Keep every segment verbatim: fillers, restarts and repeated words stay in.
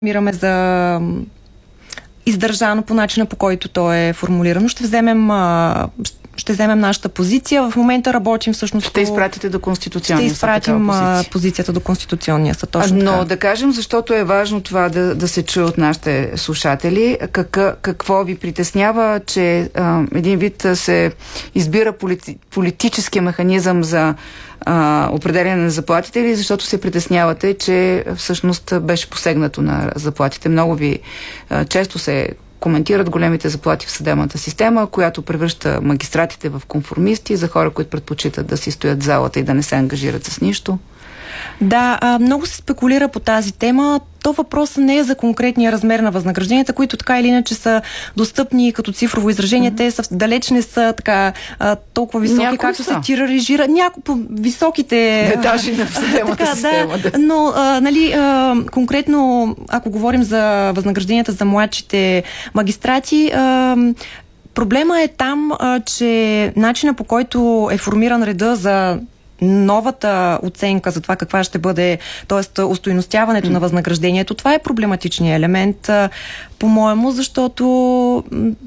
намираме за издържано по начина, по който то е формулирано. Ще вземем, а, ще вземем нашата позиция. В момента работим всъщност... Ще изпратите до Конституционния съд. Ще изпратим позиция. позицията до Конституционния съд. Точно Но така. Да кажем, защото е важно това да, да се чуе от нашите слушатели. Как, какво ви притеснява, че а, един вид се избира полити, политическия механизъм за а, определяне на заплатите, или защото се притеснявате, че всъщност беше посегнато на заплатите? Много ви а, често се коментират големите заплати в съдебната система, която превръща магистратите в конформисти, за хора, които предпочитат да си стоят в залата и да не се ангажират с нищо. Да, а, много се спекулира по тази тема. То въпросът не е за конкретния размер на възнагражденията, които така или иначе са достъпни като цифрово изражение. Mm-hmm. Те са, далеч не са така а, толкова високи, някои както са. се тиражира. Някои по високите... Етажи на съдебната система. Да, но а, нали, а, конкретно, ако говорим за възнагражденията за младшите магистрати, а, проблема е там, а, че начина, по който е формиран реда за новата оценка за това каква ще бъде, т.е. устойностяването mm. на възнаграждението, това е проблематичният елемент, по-моему, защото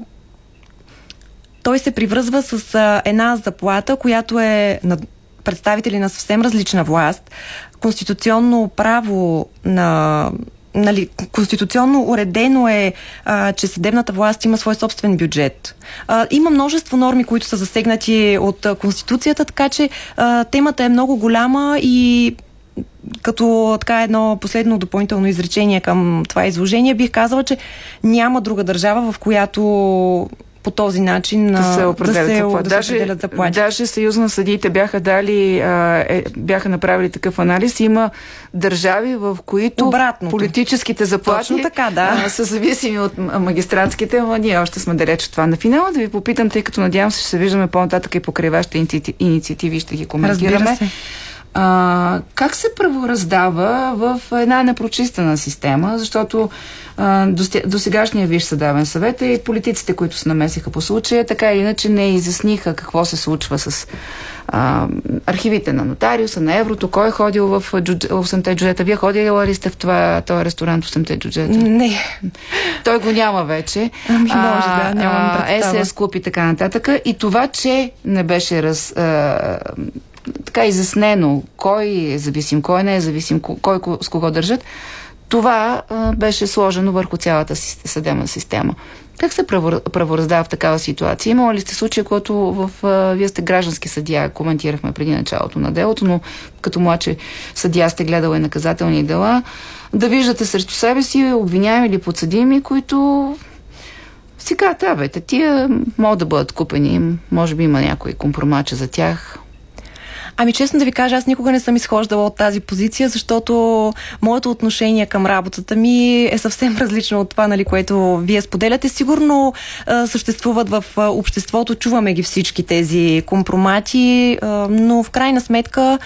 той се привързва с една заплата, която е на представители на съвсем различна власт, конституционно право на... Нали, конституционно уредено е, а, че съдебната власт има свой собствен бюджет. А, има множество норми, които са засегнати от а, Конституцията, така че а, темата е много голяма и като така едно последно допълнително изречение към това изложение, бих казала, че няма друга държава, в която по този начин да се определят, да се, заплати. Да се определят заплати. Даже Съюз на съдиите бяха дали, а, е, бяха направили такъв анализ. Има държави, в които обратното. Политическите заплати така, да. а, са зависими от магистратските, но ние още сме далеч от това. На финала да ви попитам, тъй като надявам се, ще се виждаме по-нататък и покрай вашите инициативи, ще ги коментираме. Разбира се. А, как се правораздава в една непрочистена система, защото а, до, до сегашния Висш съдебен съвет и политиците, които се намесиха по случая, така или иначе не изясниха какво се случва с а, архивите на нотариуса, на еврото, кой е ходил в осемте джуджета. Вие ходили ли сте в това, този ресторант осемте джуджета? Не. Той го няма вече. Ами може да, нямам представа. ес ес клуб и така нататък. И това, че не беше раз... А, така изяснено кой е зависим, кой не е зависим, кой с кого държат, това а, беше сложено върху цялата съдебна система. Как се правораздава в такава ситуация? Имало ли сте случаи, когато в, а, вие сте граждански съдия, коментирахме преди началото на делото, но като младши съдия сте гледала и наказателни дела, да виждате срещу себе си обвиняеми или подсъдими, които сега, да, бе, тия могат да бъдат купени, може би има някой компромача за тях. Ами честно да ви кажа, аз никога не съм изхождала от тази позиция, защото моето отношение към работата ми е съвсем различно от това, нали, което вие споделяте. Сигурно а, съществуват в а, обществото, чуваме ги всички тези компромати, а, но в крайна сметка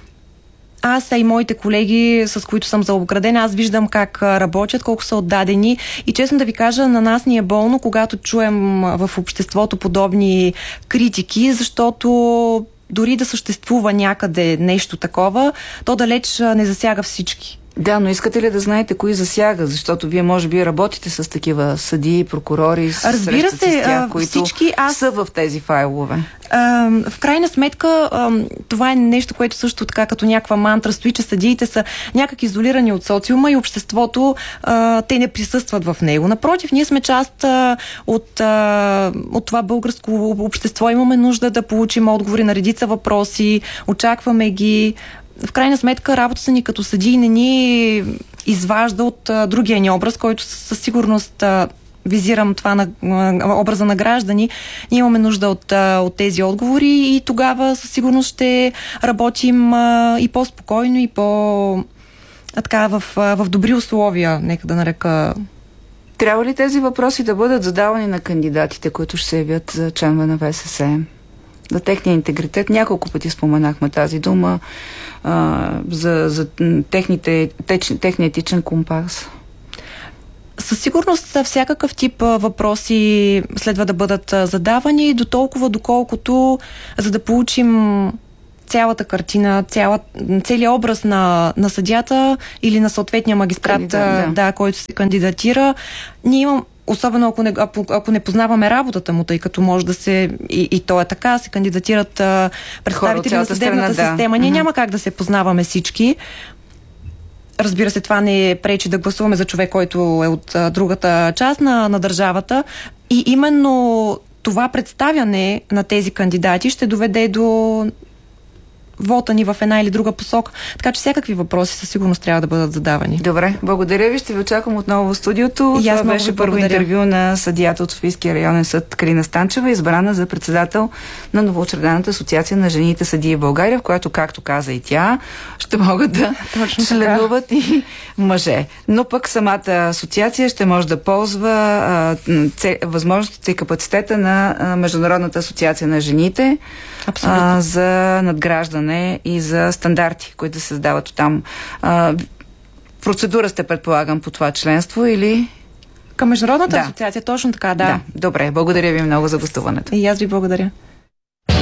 аз, а и моите колеги, с които съм заобградена, аз виждам как работят, колко са отдадени и честно да ви кажа, на нас ни е болно, когато чуем в обществото подобни критики, защото дори да съществува някъде нещо такова, то далеч не засяга всички. Да, но искате ли да знаете кои засяга? Защото вие може би работите с такива съдии, прокурори, разбира се, с тях, които всички аз... са в тези файлове. А, в крайна сметка, а, това е нещо, което също така като някаква мантра стои, че съдиите са някак изолирани от социума и обществото, а, те не присъстват в него. Напротив, ние сме част а, от, а, от това българско общество. Имаме нужда да получим отговори на редица въпроси, очакваме ги. В крайна сметка, работата ни като съдии не ни изважда от а, другия ни образ, който със сигурност а, визирам това на а, образа на граждани. Ние имаме нужда от, а, от тези отговори и тогава със сигурност ще работим а, и по-спокойно, и по а, така, в, а, в добри условия, нека да нарека. Трябва ли тези въпроси да бъдат задавани на кандидатите, които ще се явят за членове на В С С? За техния интегритет. Няколко пъти споменахме тази дума, а, за, за техните, теч, техния етичен компас. Със сигурност всякакъв тип въпроси следва да бъдат задавани до толкова, доколкото за да получим цялата картина, цяла, целият образ на, на съдията или на съответния магистрат, Кандидат, да. Да, който се кандидатира. Ние имам, особено ако не, ако, ако не познаваме работата му, тъй като може да се, и, и то е така, се кандидатират а, представители на съдебната страна, система. Да. Ние mm-hmm. няма как да се познаваме всички. Разбира се, това не пречи да гласуваме за човек, който е от а, другата част на, на държавата. И именно това представяне на тези кандидати ще доведе до вота ни в една или друга посока. Така че всякакви въпроси със сигурност трябва да бъдат задавани. Добре, благодаря ви. Ще ви очаквам отново в студиото. И аз Това беше първо интервю на съдията от Софийския районен съд Калина Станчева, избрана за председател на новоучредената асоциация на жените съдии в България, в която, както каза и тя, ще могат да членуват и мъже. Но пък самата асоциация ще може да ползва а, възможностите и капацитета на а, Международната асоциация на жените а, за надграждане и за стандарти, които да се създават там. А, процедура сте, предполагам, по това членство или... Към Международната да. асоциация, точно така, да. да. Добре, благодаря ви много за гостуването. И аз ви благодаря.